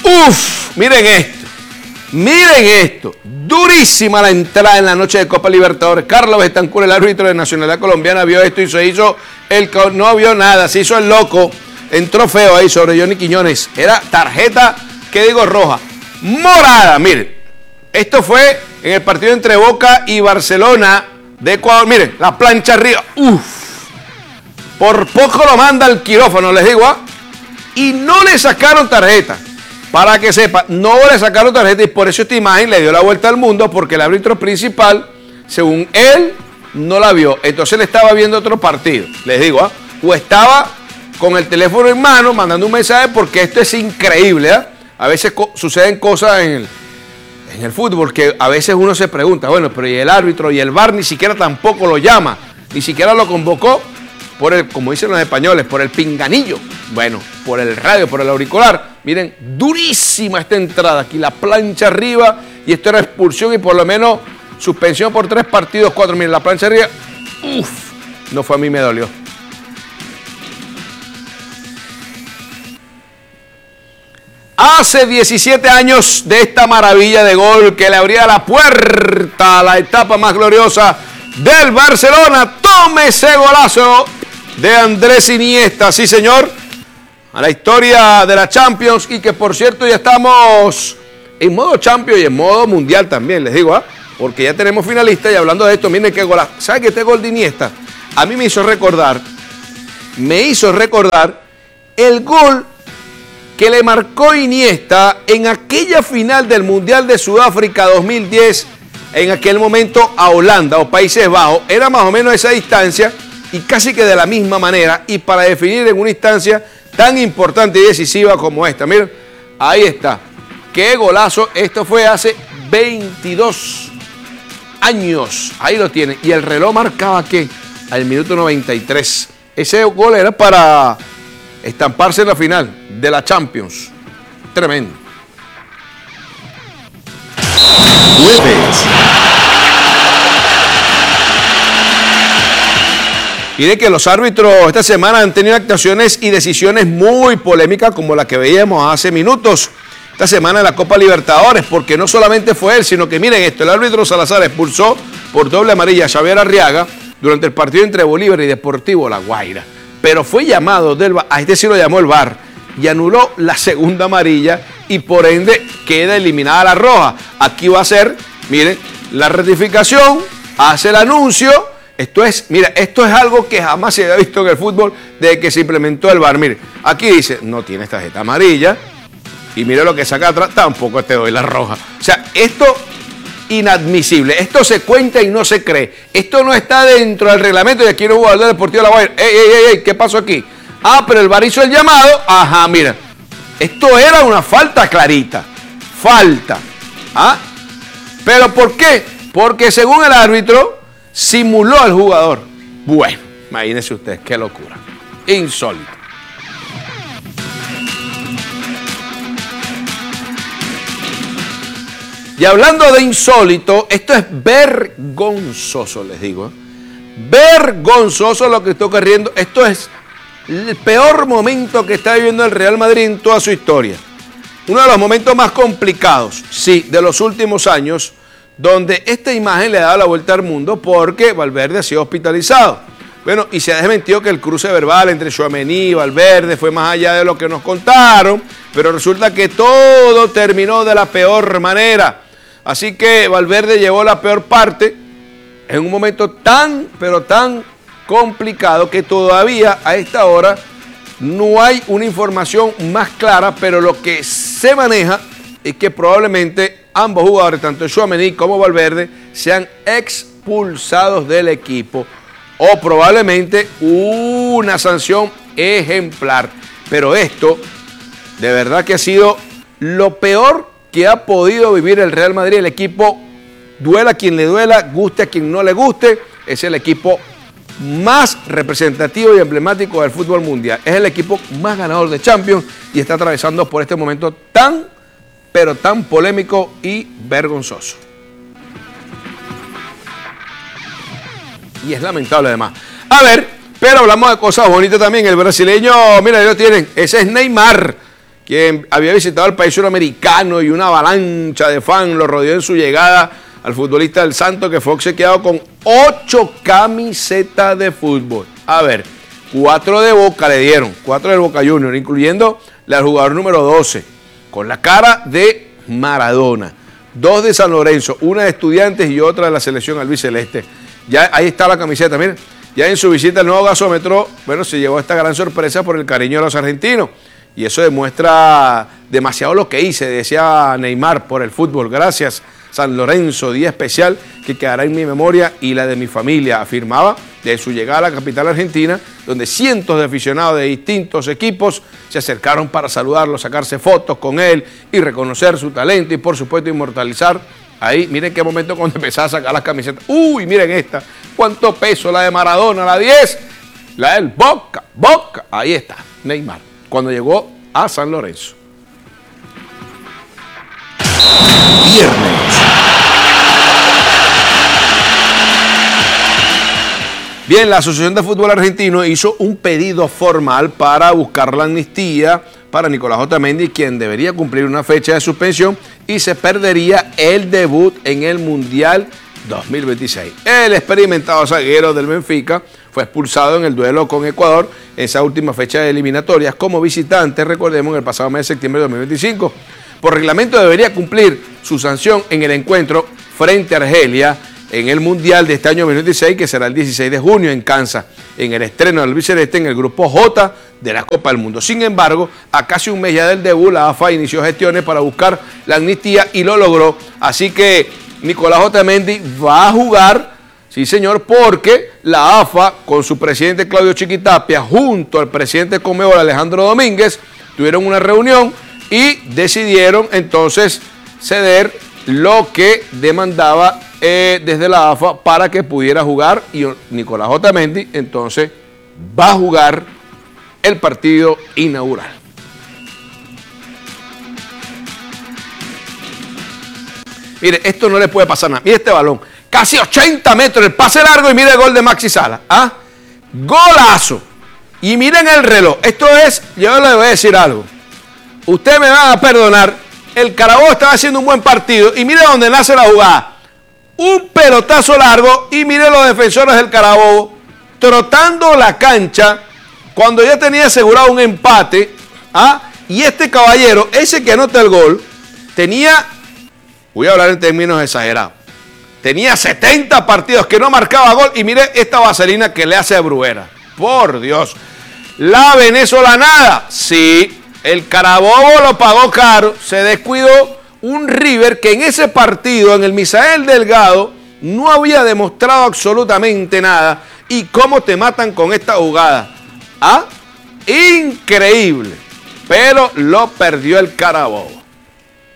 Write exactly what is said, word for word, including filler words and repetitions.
Uf, miren esto. Miren esto. Durísima la entrada en la noche de Copa Libertadores. Carlos Betancur, el árbitro de Nacionalidad Colombiana, vio esto y se hizo el... No vio nada, se hizo el loco. Entró feo ahí sobre Johnny Quiñones. Era tarjeta, ¿qué digo? Roja. Morada, miren. Esto fue en el partido entre Boca y Barcelona de Ecuador. Miren, la plancha arriba. Uf. Por poco lo manda al quirófano, les digo, ¿ah? Y no le sacaron tarjeta. Para que sepa, no le sacaron tarjeta y por eso esta imagen le dio la vuelta al mundo, porque el árbitro principal, según él, no la vio. Entonces él estaba viendo otro partido, les digo, ¿ah? O estaba con el teléfono en mano mandando un mensaje, porque esto es increíble, ¿ah? A veces co suceden cosas en el, en el fútbol que a veces uno se pregunta, bueno, pero y el árbitro y el V A R ni siquiera tampoco lo llama, ni siquiera lo convocó por el, como dicen los españoles, por el pinganillo. Bueno, por el radio, por el auricular. Miren, durísima esta entrada aquí, la plancha arriba, y esto era expulsión y por lo menos suspensión por tres partidos, cuatro. Miren, la plancha arriba, uff, no fue a mí, me dolió. Hace diecisiete años de esta maravilla de gol que le abría la puerta a la etapa más gloriosa del Barcelona. Tome ese golazo de Andrés Iniesta, sí señor, a la historia de la Champions, y que por cierto ya estamos en modo Champions y en modo Mundial también, les digo, ¿ah? Porque ya tenemos finalistas. Y hablando de esto, miren qué golazo. ¿Saben que este gol de Iniesta a mí me hizo recordar, me hizo recordar el gol que le marcó Iniesta en aquella final del Mundial de Sudáfrica dos mil diez, en aquel momento a Holanda o Países Bajos? Era más o menos esa distancia y casi que de la misma manera, y para definir en una instancia tan importante y decisiva como esta. Miren, ahí está. ¡Qué golazo! Esto fue hace veintidós años. Ahí lo tienen. Y el reloj marcaba ¿qué? Al minuto noventa y tres. Ese gol era para estamparse en la final de la Champions. Tremendo. Jueves. Miren que los árbitros esta semana han tenido actuaciones y decisiones muy polémicas, como la que veíamos hace minutos. Esta semana en la Copa Libertadores, porque no solamente fue él, sino que miren esto, el árbitro Salazar expulsó por doble amarilla a Xavier Arriaga durante el partido entre Bolívar y Deportivo La Guaira. Pero fue llamado del V A R, a este sí lo llamó el V A R, y anuló la segunda amarilla y por ende queda eliminada la roja. Aquí va a ser, miren, la rectificación, hace el anuncio. Esto es, mira, esto es algo que jamás se había visto en el fútbol desde que se implementó el V A R. Mire, aquí dice, no tienes tarjeta amarilla. Y mire lo que saca atrás, tampoco te doy la roja. O sea, esto inadmisible. Esto se cuenta y no se cree. Esto no está dentro del reglamento. Y aquí no hubo al Deportivo La Guaira. ¡Ey, ey, ey, ey! ¿Qué pasó aquí? Ah, pero el V A R hizo el llamado. Ajá, mira. Esto era una falta clarita. Falta. ¿Ah? ¿Pero por qué? Porque según el árbitro, simuló al jugador. Bueno, imagínense ustedes, qué locura. Insólito. Y hablando de insólito, esto es vergonzoso, les digo. Vergonzoso lo que está ocurriendo. Esto es el peor momento que está viviendo el Real Madrid en toda su historia. Uno de los momentos más complicados, sí, de los últimos años, donde esta imagen le da la vuelta al mundo porque Valverde ha sido hospitalizado. Bueno, y se ha desmentido que el cruce verbal entre Tchouaméni y Valverde fue más allá de lo que nos contaron, pero resulta que todo terminó de la peor manera. Así que Valverde llevó la peor parte en un momento tan, pero tan complicado que todavía a esta hora no hay una información más clara, pero lo que se maneja es que probablemente ambos jugadores, tanto Tchouaméni como Valverde, sean expulsados del equipo o probablemente una sanción ejemplar. Pero esto de verdad que ha sido lo peor que ha podido vivir el Real Madrid. El equipo, duela a quien le duela, guste a quien no le guste, es el equipo más representativo y emblemático del fútbol mundial. Es el equipo más ganador de Champions y está atravesando por este momento tan, pero tan polémico y vergonzoso. Y es lamentable además. A ver, pero hablamos de cosas bonitas también. El brasileño, mira, ahí lo tienen. Ese es Neymar. quien había visitado el país suramericano y una avalancha de fans lo rodeó en su llegada al futbolista del Santos, que fue obsequiado con ocho camisetas de fútbol. A ver, cuatro de Boca le dieron, cuatro del Boca Juniors, incluyendo la del jugador número doce, con la cara de Maradona. Dos de San Lorenzo, una de Estudiantes y otra de la selección albiceleste. Ya ahí está la camiseta, miren. Ya en su visita al nuevo gasómetro, bueno, se llevó esta gran sorpresa por el cariño de los argentinos. Y eso demuestra demasiado lo que hice, decía Neymar, por el fútbol. Gracias, San Lorenzo, día especial que quedará en mi memoria y la de mi familia, afirmaba de su llegada a la capital argentina, donde cientos de aficionados de distintos equipos se acercaron para saludarlo, sacarse fotos con él y reconocer su talento y, por supuesto, inmortalizar. Ahí, miren qué momento cuando empezaba a sacar las camisetas. Uy, miren esta. ¿Cuánto peso? La de Maradona, la diez. La del Boca, Boca. Ahí está, Neymar, cuando llegó a San Lorenzo. Viernes. Bien, la Asociación de Fútbol Argentino hizo un pedido formal para buscar la amnistía para Nicolás Otamendi, quien debería cumplir una fecha de suspensión y se perdería el debut en el Mundial dos mil veintiséis. El experimentado zaguero del Benfica fue expulsado en el duelo con Ecuador en esa última fecha de eliminatorias como visitante, recordemos, en el pasado mes de septiembre de dos mil veinticinco. Por reglamento debería cumplir su sanción en el encuentro frente a Argelia en el Mundial de este año dos mil veintiséis, que será el dieciséis de junio en Kansas, en el estreno del albiceleste en el grupo J de la Copa del Mundo. Sin embargo, a casi un mes ya del debut, la A F A inició gestiones para buscar la amnistía y lo logró. Así que Nicolás Otamendi va a jugar, sí señor, porque la A F A, con su presidente Claudio Chiquitapia, junto al presidente Conmebol Alejandro Domínguez, tuvieron una reunión y decidieron entonces ceder lo que demandaba eh, desde la A F A para que pudiera jugar, y Nicolás Otamendi entonces va a jugar el partido inaugural. Mire, esto no le puede pasar nada. Mire este balón, casi ochenta metros, el pase largo, y mire el gol de Maxi Sala. ¿Ah? Golazo. Y miren el reloj. Esto es, yo le voy a decir algo. Ustedes me van a perdonar, el Carabobo estaba haciendo un buen partido y mire dónde nace la jugada. Un pelotazo largo y mire los defensores del Carabobo trotando la cancha cuando ya tenía asegurado un empate. ¿Ah? Y este caballero, ese que anota el gol, tenía, voy a hablar en términos exagerados, tenía setenta partidos que no marcaba gol, y mire esta vaselina que le hace a Bruguera. Por Dios. La venezolanada, sí. El Carabobo lo pagó caro, se descuidó un River que en ese partido, en el Misael Delgado, no había demostrado absolutamente nada. ¿Y cómo te matan con esta jugada? ¿Ah? Increíble. Pero lo perdió el Carabobo.